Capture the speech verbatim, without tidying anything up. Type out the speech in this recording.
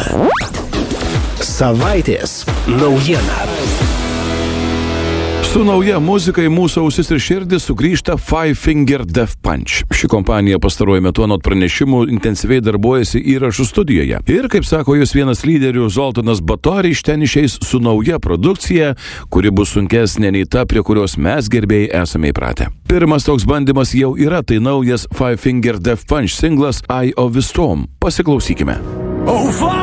Savaitės naujiena. Su nauja muzika į mūsų ausis ir širdis sugrįžta Five Finger Death Punch. Ši kompanija pastaruoju metu anot pranešimų intensyviai darbuojasi įrašų studijoje. Ir, kaip sako jos vienas lyderių Zoltanas Batori, iš ten išeis su nauja produkcija, kuri bus sunkesnė nei ta, prie kurios mes gerbėjai esame įpratę. Pirmas toks bandymas jau yra, tai naujas Five Finger Death Punch singlas Eye of the Storm. Pasiklausykime.